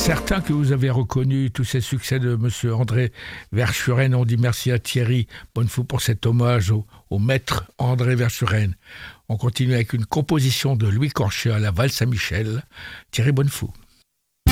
certain que vous avez reconnu tous ces succès de M. André Verschuren. On dit merci à Thierry Bonnefous pour cet hommage au maître André Verschuren. On continue avec une composition de Louis Corchia à la Valse Saint-Michel. Thierry Bonnefous.